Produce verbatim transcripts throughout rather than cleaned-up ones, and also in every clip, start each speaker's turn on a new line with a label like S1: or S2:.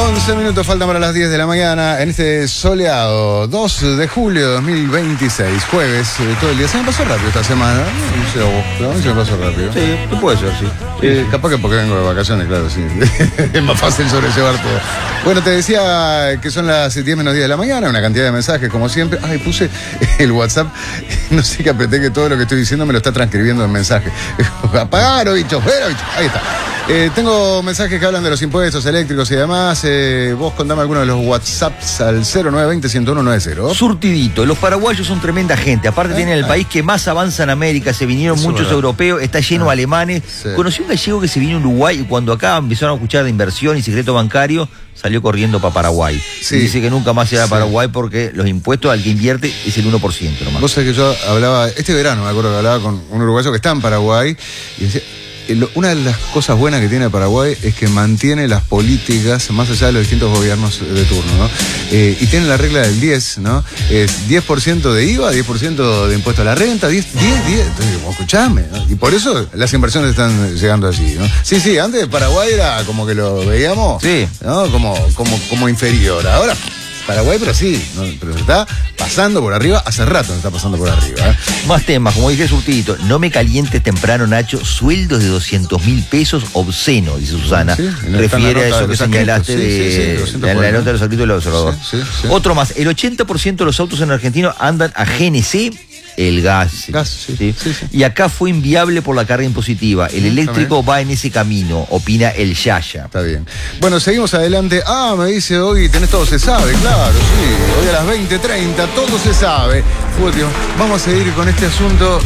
S1: once minutos faltan para las diez de la mañana en este soleado dos de julio de dos mil veintiséis, jueves, eh, todo el día. Se me pasó rápido esta semana, no sé a vos, pero a mí se me pasó rápido.
S2: Sí, puede ser, sí.
S1: Eh, sí. Capaz que porque vengo de vacaciones, claro, sí. Es más fácil sobrellevar todo. Bueno, te decía que son las diez menos diez de la mañana, una cantidad de mensajes como siempre. Ay, puse el WhatsApp, no sé qué apreté, que todo lo que estoy diciendo me lo está transcribiendo en mensaje. Apagaro, bicho, fuera, bicho. Ahí está. Eh, tengo mensajes que hablan de los impuestos eléctricos y demás. Eh, vos contame alguno de los WhatsApps al cero nueve dos cero, uno uno nueve cero.
S2: Surtidito, los paraguayos son tremenda gente. Aparte ¿Eh? tienen el país que más avanza en América. Se vinieron Eso muchos europeos, está lleno de ah, alemanes. Sí. Conocí un gallego que se vino a Uruguay y cuando acá empezaron a escuchar de inversión y secreto bancario, salió corriendo para Paraguay. Sí. Y dice que nunca más irá a Paraguay porque los impuestos al que invierte es el uno por ciento nomás.
S1: Vos sabés que yo hablaba, este verano me acuerdo que hablaba con un uruguayo que está en Paraguay y decía, una de las cosas buenas que tiene Paraguay es que mantiene las políticas más allá de los distintos gobiernos de turno, ¿no? Eh, y tiene la regla del diez, ¿no? Es diez por ciento de I V A, diez por ciento de impuesto a la renta, diez, diez, diez. Entonces, escuchame, ¿no? Y por eso las inversiones están llegando allí, ¿no? Sí, sí, antes Paraguay era como que lo veíamos,
S2: sí,
S1: ¿no? Como, como, como inferior. Ahora Paraguay, pero sí, ¿no? Pero se está pasando por arriba, hace rato se está pasando por arriba. ¿eh?
S2: Más temas, como dije Surtidito, no me calientes temprano, Nacho, sueldos de doscientos mil pesos, obsceno, dice Susana. Sí, refiere a eso que señalaste sí, de, sí, sí, de la nota de los artículos del observador. Sí, sí, sí. Otro más, el ochenta por ciento de los autos en Argentina andan a G N C, el gas.
S1: Gas, sí,
S2: ¿sí? Sí, sí. Y acá fue inviable por la carga impositiva. El eléctrico va en ese camino, opina el Yaya.
S1: Está bien. Bueno, seguimos adelante. Ah, me dice hoy, tenés todo se sabe, claro, sí. Hoy a las veinte treinta, todo se sabe. Julio, vamos a seguir con este asunto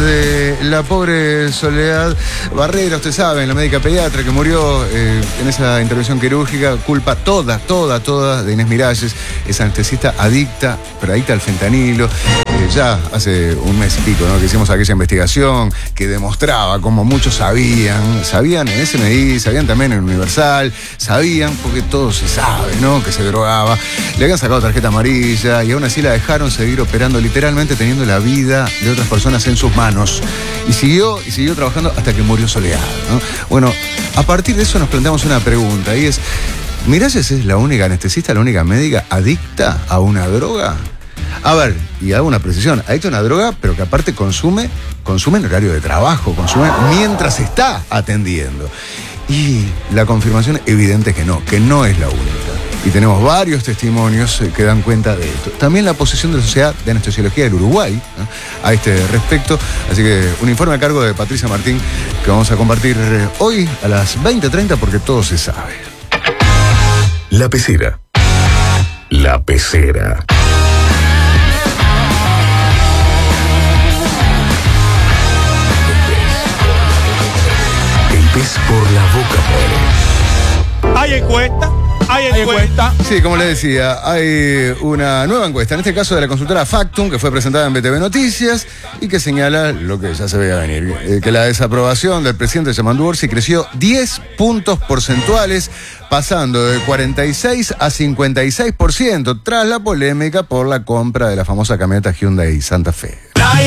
S1: de la pobre Soledad Barrera, usted sabe, la médica pediatra que murió eh, en esa intervención quirúrgica, culpa toda, toda, toda de Inés Miralles, esa anestesista adicta, pero adicta al fentanilo. Eh, ya hace un mes y pico, ¿no? Que hicimos aquella investigación que demostraba como muchos sabían, sabían en S M I, sabían también en Universal, sabían porque todo se sabe, ¿no? Que se drogaba, le habían sacado tarjeta amarilla y aún así la dejaron seguir operando, literalmente teniendo la vida de otras personas en sus manos. Y siguió, y siguió trabajando hasta que murió Soledad, ¿no? Bueno, a partir de eso nos planteamos una pregunta y es, ¿Miralles es la única anestesista, la única médica adicta a una droga? A ver, y hago una precisión, adicto a una droga, pero que aparte consume, consume en horario de trabajo, consume mientras está atendiendo. Y la confirmación evidente es que no, que no es la única. Y tenemos varios testimonios que dan cuenta de esto. También la posición de la Sociedad de Anestesiología del Uruguay, ¿no?, a este respecto. Así que un informe a cargo de Patricia Martín que vamos a compartir hoy a las veinte treinta porque todo se sabe.
S3: La Pecera. La Pecera. Pez por la boca muere.
S4: Hay encuesta, hay encuesta.
S1: Sí, como le decía, hay una nueva encuesta, en este caso de la consultora Factum, que fue presentada en B T V Noticias y que señala lo que ya se veía venir, eh, que la desaprobación del presidente Yamandu Orsi creció diez puntos porcentuales, pasando de cuarenta y seis a cincuenta y seis por ciento, tras la polémica por la compra de la famosa camioneta Hyundai Santa Fe.